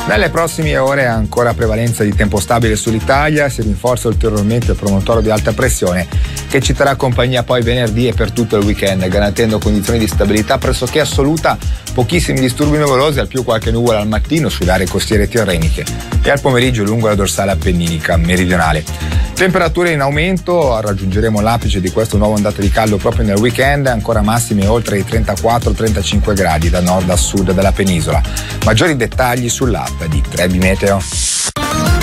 Nelle prossime ore ancora prevalenza di tempo stabile sull'Italia, si rinforza ulteriormente il promontorio di alta pressione che ci terrà compagnia poi venerdì e per tutto il weekend, garantendo condizioni di stabilità pressoché assoluta, pochissimi disturbi nuvolosi, al più qualche nuvola al mattino sulle aree costiere tirreniche e al pomeriggio lungo la dorsale appenninica meridionale. Temperature in aumento, raggiungeremo l'apice di questa nuova ondata di caldo proprio nel weekend, ancora massime oltre i 34-35 gradi da nord a sud della penisola. Maggiori dettagli sull'app di Trebi Meteo.